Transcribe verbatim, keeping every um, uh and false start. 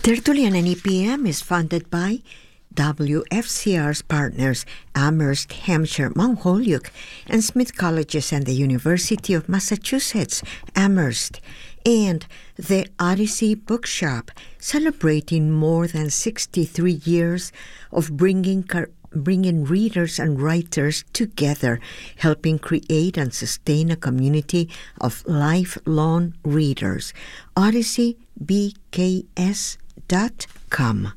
Tertulian E P M is funded by W F C R's partners Amherst, Hampshire, Mount Holyoke, and Smith Colleges and the University of Massachusetts, Amherst, and the Odyssey Bookshop, celebrating more than sixty-three years of bringing car- bringing readers and writers together, helping create and sustain a community of lifelong readers. Odyssey B K S dot com.